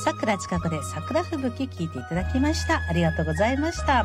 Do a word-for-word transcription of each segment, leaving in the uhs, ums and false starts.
桜近くで桜吹雪聞いていただきました。ありがとうございました。はい、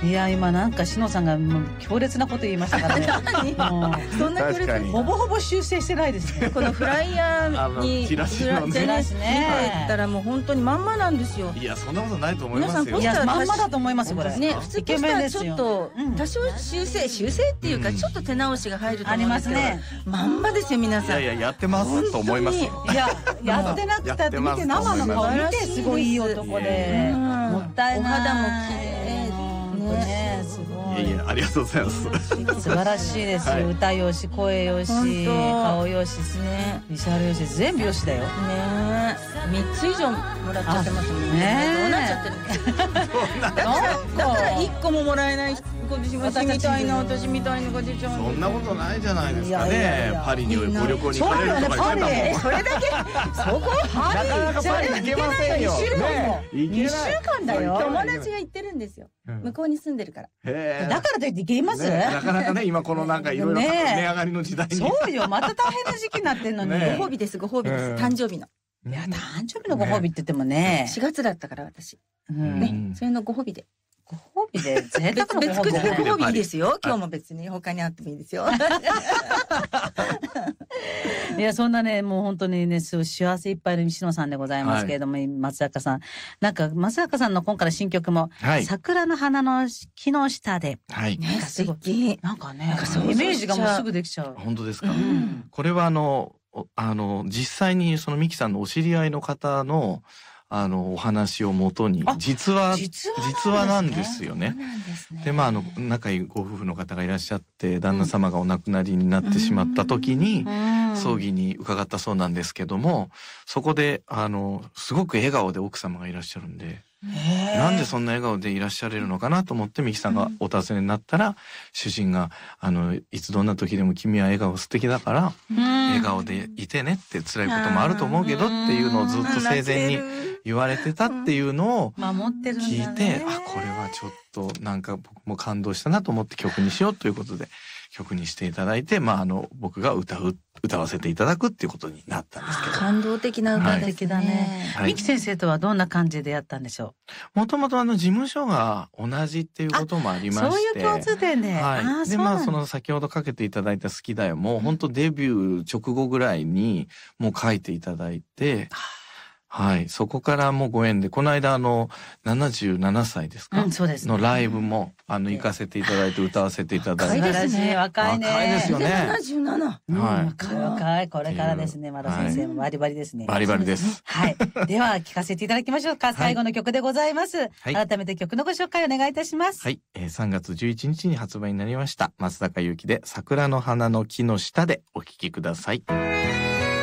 いや今なんかしのさんがもう強烈なこと言いましたからねもうそんな強烈にほぼほぼ修正してないですねこのフライヤーにチラシのねチラシね見てたらもう本当にまんまなんですよ。 いやそんなことないと思いますよ。 皆さんいやまんまだと思いますこれね、普通ポスターちょっと多少修正修正っていうかちょっと手直しが入ると思うんですけど、 ありますね、 まんまですよ皆さん。 いやいややってますと思いますよ。 いややってなくたって見て生の顔見てすごいいい男で、もったいない。 お肌も綺麗ね、すごい。 いやいやありがとうございます素晴らしいですよ、はい、歌よし声よし顔よしね、ビジュアルよし全部よしだよね。 みっつ以上もらっちゃってますもんね。どうなっちゃってるんですかだからいっこももらえない私みたいな私みたいな感じじゃん。 そんなことないじゃないですかね。パリにご旅行に行かれるとか言ってたもん。 それだけそこパリなかなかパリ行けませんよ。 にしゅうかんだよ。 友達が行ってるんですよ。向こうに住んでるから。 だからといって行けます？ なかなかね今このなんかいろいろ値上がりの時代に。 そうよまた大変な時期になってんのに。 ご褒美ですご褒美です。誕生日の。 いや誕生日のご褒美って言ってもね。 しがつだったから私。ねそれのご褒美で。 ご褒美で贅沢なご褒美じゃない。 ご褒美いいですよ。今日も別に他にあってもいいですよ。 いやそんなねもう本当にねすごい幸せいっぱいの西野さんでございますけれども、はい、松坂さんなんか松坂さんの今回の新曲も、はい、桜の花の木の下で、 はい、 ねすごいなんかねイメージがもうすぐできちゃう。 本当ですか、うん、これはあのあの実際にそのミキさんのお知り合いの方のあのお話をもとに実は実話なんですよね。でまああの仲いいご夫婦の方がいらっしゃって旦那様がお亡くなりになってしまった時に葬儀に伺ったそうなんですけども、そこであのすごく笑顔で奥様がいらっしゃるんで、なんでそんな笑顔でいらっしゃれるのかなと思ってミキさんがお尋ねになったら、主人があのいつどんな時でも君は笑顔素敵だから笑顔でいてねって辛いこともあると思うけどっていうのをずっと生前に言われてたっていうのを聞いて、あこれはちょっとなんか僕も感動したなと思って曲にしようということで曲にしていただいて、まああの僕が歌う歌わせていただくっていうことになったんですけど。 感動的な歌ですね。 はい、ね。はい、三木先生とはどんな感じでやったんでしょう。もともとあの事務所が同じっていうこともありまして、 そういう共通点で、 はい。 あでまあその先ほどかけていただいた好きだよもう本当デビュー直後ぐらいにもう書いていただいて。はい。そこからもうご縁で、この間あの、ななじゅうななさいですか、うん、そうですね、のライブも、あの、行かせていただいて歌わせていただいて。 若いですね。若いね。 若いですよね。 ななじゅうなな。 はい。 若い若い。これからですね。まだ先生もバリバリですね。 バリバリです。 はい。では、聴かせていただきましょうか。最後の曲でございます。はい。改めて曲のご紹介お願いいたします。 はい。えー、さんがつじゅういちにちに発売になりました。松坂由紀で桜の花の木の下でお聴きください。